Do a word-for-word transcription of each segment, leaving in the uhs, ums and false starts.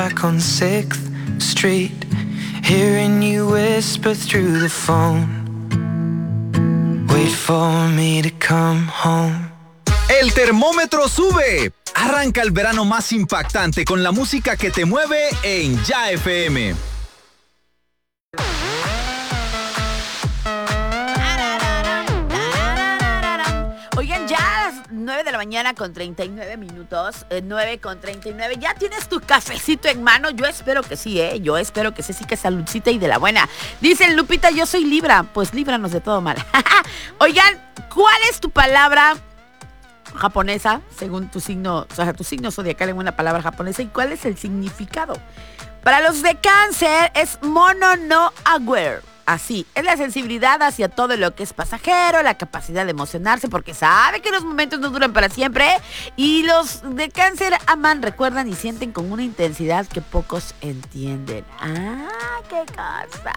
Back on sixth Street, hearing you whisper through the phone. Wait for me to come home. El termómetro sube. Arranca el verano más impactante con la música que te mueve en Ya F M. Oigan, ya a las nueve de la mañana con treinta y nueve minutos, eh, nueve con treinta y nueve, ¿ya tienes tu cafecito en mano? Yo espero que sí, ¿eh? Yo espero que sí, sí, que saludcita y de la buena. Dicen, Lupita, yo soy Libra. Pues líbranos de todo mal. Oigan, ¿cuál es tu palabra japonesa, según tu signo, o sea, tu signo zodiacal en una palabra japonesa? ¿Y cuál es el significado? Para los de Cáncer es mono no aware. Así, es la sensibilidad hacia todo lo que es pasajero, la capacidad de emocionarse, porque sabe que los momentos no duran para siempre. Y los de Cáncer aman, recuerdan y sienten con una intensidad que pocos entienden. ¡Ah, qué cosa!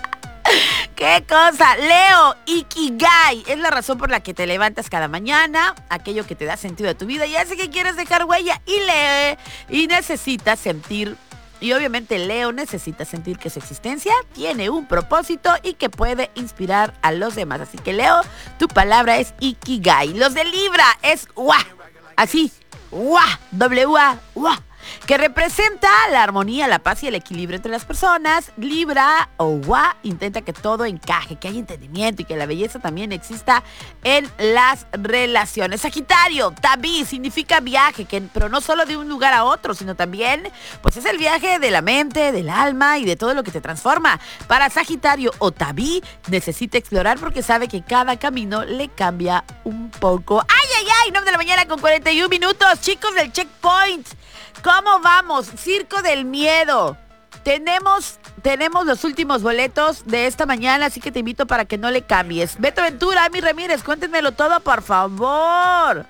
¡Qué cosa! Leo, Ikigai es la razón por la que te levantas cada mañana, aquello que te da sentido a tu vida y hace que quieres dejar huella. Y lee, y necesitas sentir. Y obviamente Leo necesita sentir que su existencia tiene un propósito y que puede inspirar a los demás. Así que Leo, tu palabra es Ikigai. Los de Libra es Wa. Así, Wa, W-A, Wa. Que representa la armonía, la paz y el equilibrio entre las personas. Libra o Wa intenta que todo encaje, que haya entendimiento y que la belleza también exista en las relaciones. Sagitario, Tabí, significa viaje, que, pero no solo de un lugar a otro, sino también, pues es el viaje de la mente, del alma y de todo lo que te transforma. Para Sagitario o Tabí, necesita explorar porque sabe que cada camino le cambia un poco. ¡Ay, ay, ay! nueve de la mañana con cuarenta y un minutos. Chicos del Checkpoint, ¿cómo vamos? Circo del Miedo. Tenemos, tenemos los últimos boletos de esta mañana, así que te invito para que no le cambies. Beto Ventura, Ami Ramírez, cuéntenmelo todo, por favor.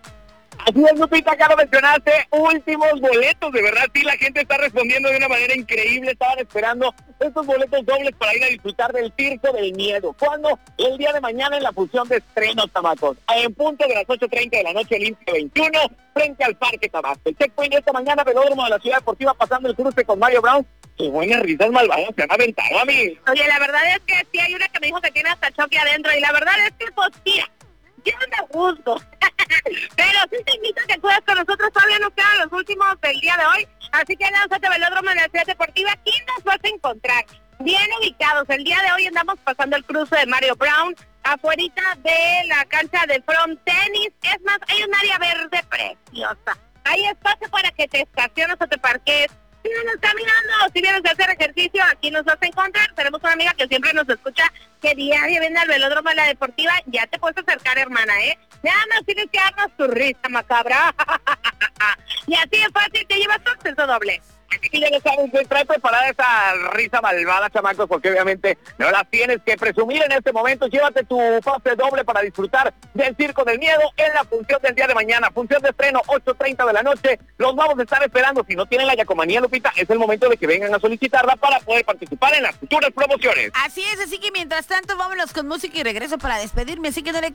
Así es, Lupita, ya lo mencionaste, últimos boletos, de verdad, sí, la gente está respondiendo de una manera increíble, estaban esperando estos boletos dobles para ir a disfrutar del Circo del Miedo. ¿Cuándo? El día de mañana en la función de estreno, chamacos, en punto de las ocho treinta de la noche, Olimpia veintiuno, frente al Parque Tabasco. El Checkpoint esta mañana, velódromo de la Ciudad Deportiva, pasando el cruce con Mario Brown. Qué buenas risas malvadas se han aventado a mí. Oye, la verdad es que sí, hay una que me dijo que tiene hasta choque adentro, y la verdad es que, pues, tira, yo me gusto. Pero sí te invito a que acudas con nosotros, todavía nos quedan los últimos del día de hoy, así que lánzate velódromo en la Ciudad Deportiva. Aquí nos vas a encontrar bien ubicados. El día de hoy andamos pasando el cruce de Mario Brown, afuerita de la cancha de Front Tennis. Es más, hay un área verde preciosa, hay espacio para que te estaciones o te parques. Si vienes caminando, si vienes a hacer ejercicio, aquí nos vas a encontrar. Tenemos una amiga que siempre nos escucha, que diario viene al velódromo de la Deportiva. Ya te puedes acercar, hermana, ¿eh? Nada más tienes que darnos tu risa macabra. Y así de fácil te llevas tu acceso doble. Y ya lo saben, que trae preparada esa risa malvada, chamacos, porque obviamente no las tienes que presumir en este momento. Llévate tu pase doble para disfrutar del Circo del Miedo en la función del día de mañana. Función de estreno, ocho treinta de la noche. Los vamos a estar esperando. Si no tienen la yacomanía, Lupita, es el momento de que vengan a solicitarla para poder participar en las futuras promociones. Así es, así que mientras tanto, vámonos con música y regreso para despedirme. Así que no le